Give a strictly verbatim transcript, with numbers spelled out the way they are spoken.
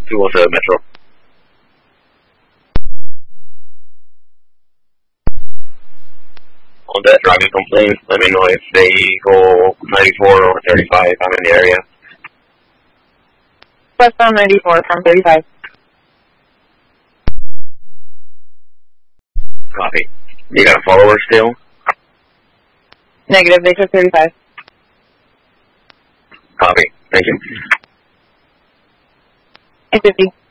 two oh seven Metro. On that driving complaints, let me know if they go ninety-four or thirty-five. I'm in the area. Westbound ninety-four from thirty-five. Copy. You got a follower still? Negative, they took thirty-five. Copy. Thank you. eight fifty.